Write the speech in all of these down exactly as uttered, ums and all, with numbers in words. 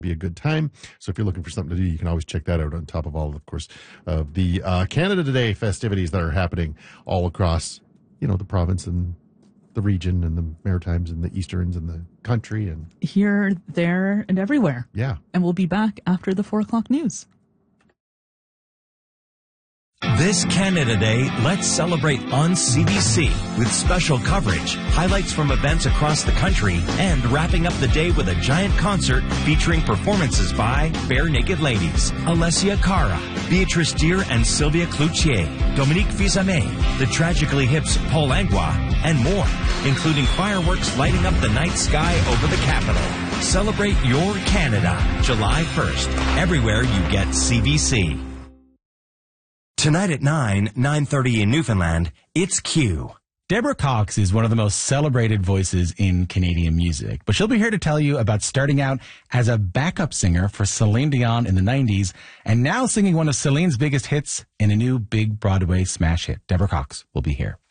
be a good time. So if you're looking for something to do, you can always check that out on top of all, of course, of the uh, Canada Day festivities that are happening all across, you know, the province and the region and the Maritimes and the Easterns and the country. And here, there, and everywhere. Yeah. And we'll be back after the four o'clock news. This Canada Day, let's celebrate on C B C with special coverage, highlights from events across the country, and wrapping up the day with a giant concert featuring performances by Bare Naked Ladies, Alessia Cara, Beatrice Deer and Sylvia Cloutier, Dominique Fils-Aimé, the Tragically Hip's Paul Langlois, and more, including fireworks lighting up the night sky over the capital. Celebrate your Canada, July first, everywhere you get C B C. Tonight at nine, nine thirty in Newfoundland, it's Q. Deborah Cox is one of the most celebrated voices in Canadian music, but she'll be here to tell you about starting out as a backup singer for Celine Dion in the nineties and now singing one of Celine's biggest hits in a new big Broadway smash hit. Deborah Cox will be here.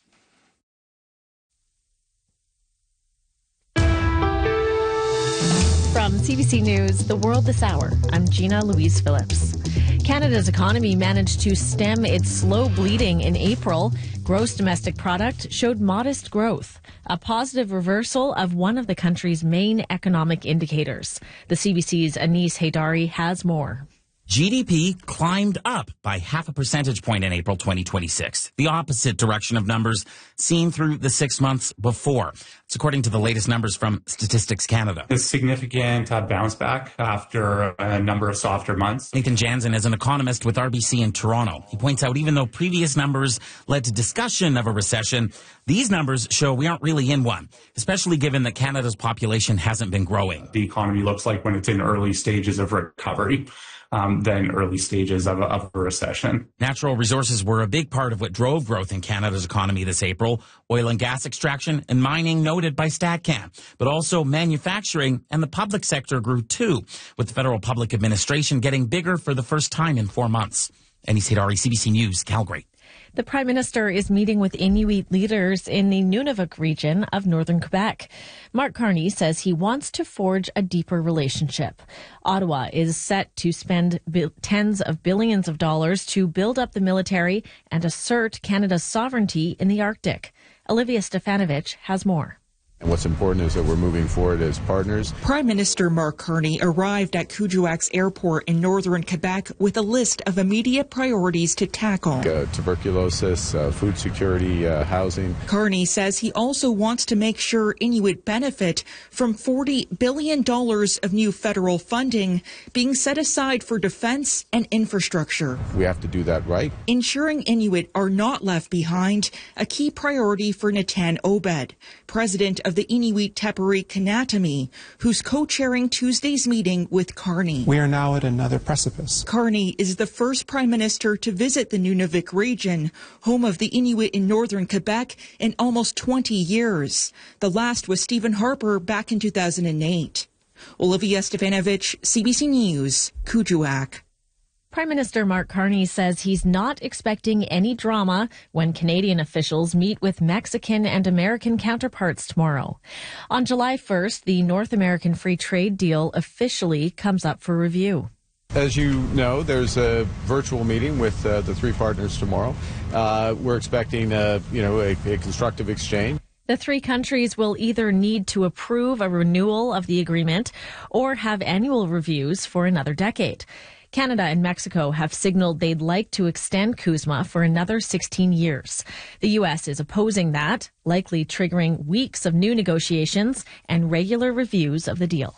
From C B C News, The World This Hour, I'm Gina Louise Phillips. Canada's economy managed to stem its slow bleeding in April. Gross domestic product showed modest growth, a positive reversal of one of the country's main economic indicators. The C B C's Anis Haydari has more. G D P climbed up by half a percentage point in April twenty twenty-six, the opposite direction of numbers seen through the six months before. It's according to the latest numbers from Statistics Canada. A significant uh, bounce back after a number of softer months. Nathan Jansen is an economist with R B C in Toronto. He points out even though previous numbers led to discussion of a recession, these numbers show we aren't really in one, especially given that Canada's population hasn't been growing. The economy looks like when it's in early stages of recovery. Um, than early stages of a, of a recession. Natural resources were a big part of what drove growth in Canada's economy this April. Oil and gas extraction and mining noted by StatCan. But also manufacturing and the public sector grew too, with the federal public administration getting bigger for the first time in four months. Anis Haydari, C B C News, Calgary. The Prime Minister is meeting with Inuit leaders in the Nunavut region of northern Quebec. Mark Carney says he wants to forge a deeper relationship. Ottawa is set to spend bi- tens of billions of dollars to build up the military and assert Canada's sovereignty in the Arctic. Olivia Stefanovich has more. And what's important is that we're moving forward as partners. Prime Minister Mark Carney arrived at Kuujjuaq's airport in northern Quebec with a list of immediate priorities to tackle. Uh, tuberculosis, uh, food security, uh, housing. Carney says he also wants to make sure Inuit benefit from forty billion dollars of new federal funding being set aside for defense and infrastructure. We have to do that right. Ensuring Inuit are not left behind, a key priority for Natan Obed, president of the Inuit Teperi Kanatami, who's co-chairing Tuesday's meeting with Carney. We are now at another precipice. Carney is the first prime minister to visit the Nunavik region, home of the Inuit in northern Quebec, in almost twenty years. The last was Stephen Harper back in two thousand eight. Olivia Stefanovich, C B C News, Kuujjuaq. Prime Minister Mark Carney says he's not expecting any drama when Canadian officials meet with Mexican and American counterparts tomorrow. On July first, the North American Free Trade Deal officially comes up for review. As you know, there's a virtual meeting with uh, the three partners tomorrow. Uh, we're expecting, uh, you know, a, a constructive exchange. The three countries will either need to approve a renewal of the agreement or have annual reviews for another decade. Canada and Mexico have signaled they'd like to extend CUSMA for another sixteen years. The U S is opposing that, likely triggering weeks of new negotiations and regular reviews of the deal.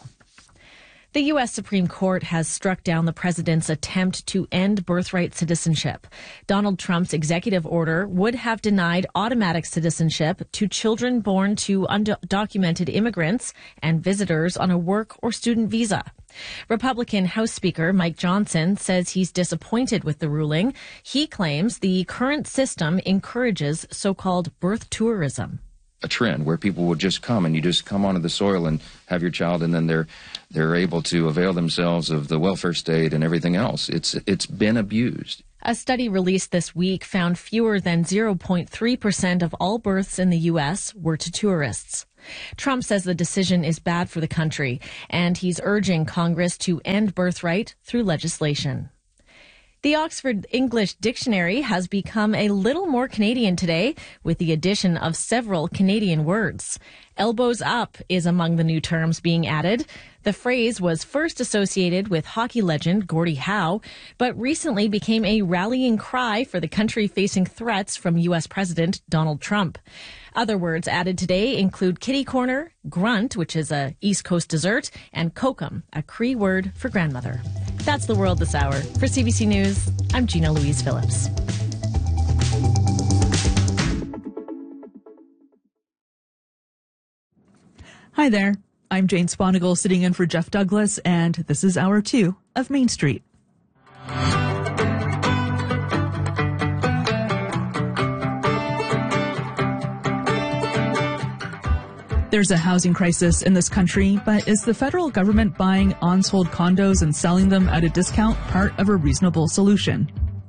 The U S Supreme Court has struck down the president's attempt to end birthright citizenship. Donald Trump's executive order would have denied automatic citizenship to children born to undocumented immigrants and visitors on a work or student visa. Republican House Speaker Mike Johnson says he's disappointed with the ruling. He claims the current system encourages so-called birth tourism. A trend where people will just come and you just come onto the soil and have your child, and then they're they're able to avail themselves of the welfare state and everything else. It's it's been abused. A study released this week found fewer than zero point three percent of all births in the U S were to tourists. Trump says the decision is bad for the country, and he's urging Congress to end birthright through legislation. The Oxford English Dictionary has become a little more Canadian today with the addition of several Canadian words. Elbows up is among the new terms being added. The phrase was first associated with hockey legend Gordie Howe, but recently became a rallying cry for the country facing threats from U S President Donald Trump. Other words added today include kitty corner, grunt, which is a East Coast dessert, and kokum, a Cree word for grandmother. That's the world this hour. For C B C News, I'm Gina Louise Phillips. Hi there. I'm Jane Sponigal sitting in for Jeff Douglas, and this is hour two of Main Street. There's a housing crisis in this country, but is the federal government buying unsold condos and selling them at a discount part of a reasonable solution?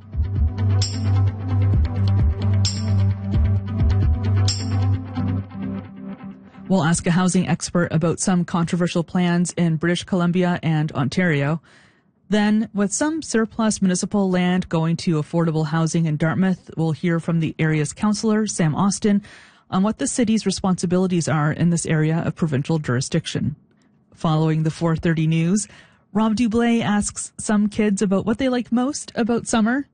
We'll ask a housing expert about some controversial plans in British Columbia and Ontario. Then, with some surplus municipal land going to affordable housing in Dartmouth, we'll hear from the area's councillor, Sam Austin, on what the city's responsibilities are in this area of provincial jurisdiction. Following the four thirty news, Rob Dublé asks some kids about what they like most about summer.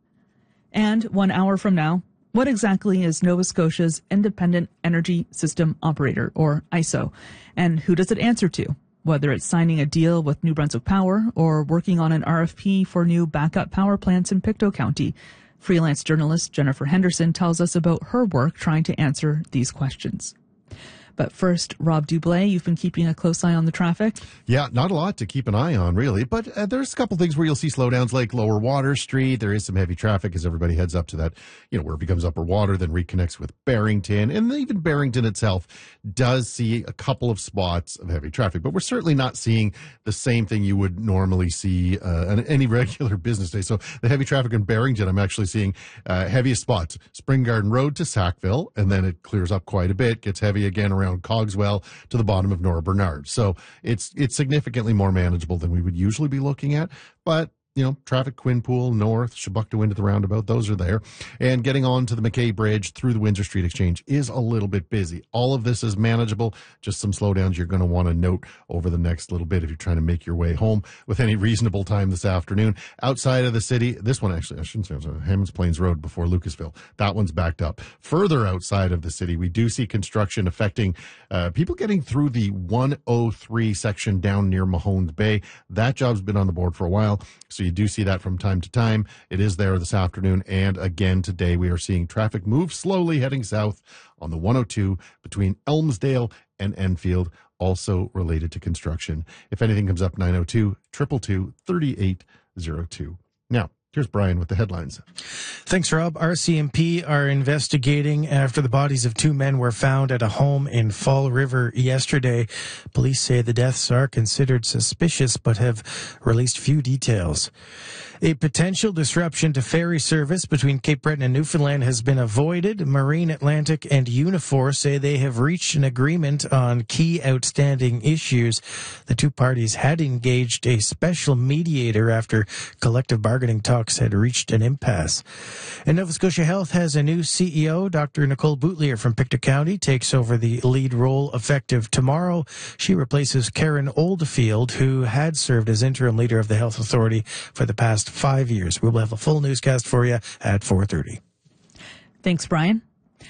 And one hour from now, what exactly is Nova Scotia's Independent Energy System Operator, or I S O, and who does it answer to? Whether it's signing a deal with New Brunswick Power or working on an R F P for new backup power plants in Pictou County. Freelance journalist Jennifer Henderson tells us about her work trying to answer these questions. But first, Rob Dublé, you've been keeping a close eye on the traffic. Yeah, not a lot to keep an eye on, really. But uh, there's a couple things where you'll see slowdowns, like Lower Water Street. There is some heavy traffic as everybody heads up to that, you know, where it becomes Upper Water, then reconnects with Barrington. And even Barrington itself does see a couple of spots of heavy traffic. But we're certainly not seeing the same thing you would normally see uh, on any regular business day. So the heavy traffic in Barrington, I'm actually seeing uh, heaviest spots. Spring Garden Road to Sackville, and then it clears up quite a bit, gets heavy again around Cogswell to the bottom of Nora Bernard. So it's it's significantly more manageable than we would usually be looking at. But, you know, traffic Quinpool, North, Shabukta into the roundabout, those are there. And getting on to the McKay Bridge through the Windsor Street Exchange is a little bit busy. All of this is manageable. Just some slowdowns you're going to want to note over the next little bit if you're trying to make your way home with any reasonable time this afternoon. Outside of the city, this one actually, I shouldn't say, it was on Hammonds Plains Road before Lucasville. That one's backed up. Further outside of the city, we do see construction affecting uh, people getting through the one oh three section down near Mahones Bay. That job's been on the board for a while, so you do see that from time to time. It is there this afternoon, and again today we are seeing traffic move slowly heading south on the one oh two between Elmsdale and Enfield, also related to construction. If anything comes up, nine oh two, two two two, three eight oh two. Now, here's Brian with the headlines. Thanks, Rob. R C M P are investigating after the bodies of two men were found at a home in Fall River yesterday. Police say the deaths are considered suspicious but have released few details. A potential disruption to ferry service between Cape Breton and Newfoundland has been avoided. Marine Atlantic and Unifor say they have reached an agreement on key outstanding issues. The two parties had engaged a special mediator after collective bargaining talks had reached an impasse. And Nova Scotia Health has a new C E O. Doctor Nicole Boutlier from Pictou County takes over the lead role effective tomorrow. She replaces Karen Oldfield, who had served as interim leader of the Health Authority for the past five years. We will have a full newscast for you at four thirty. Thanks, Brian.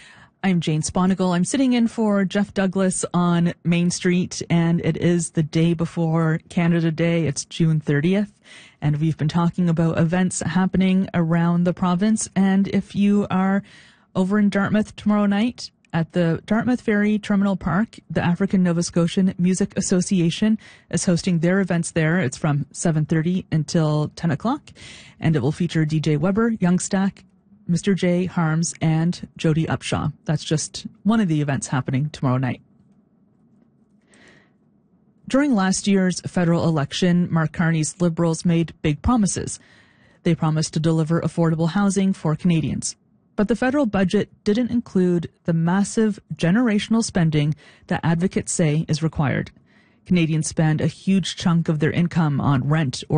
I'm Jane Sponigal. I'm sitting in for Jeff Douglas on Main Street, and it is the day before Canada Day. It's June thirtieth, and we've been talking about events happening around the province. And if you are over in Dartmouth tomorrow night, at the Dartmouth Ferry Terminal Park, the African Nova Scotian Music Association is hosting their events there. It's from seven thirty until ten o'clock, and it will feature D J Weber, Youngstack, Mister J, Harms, and Jody Upshaw. That's just one of the events happening tomorrow night. During last year's federal election, Mark Carney's Liberals made big promises. They promised to deliver affordable housing for Canadians. But the federal budget didn't include the massive generational spending that advocates say is required. Canadians spend a huge chunk of their income on rent or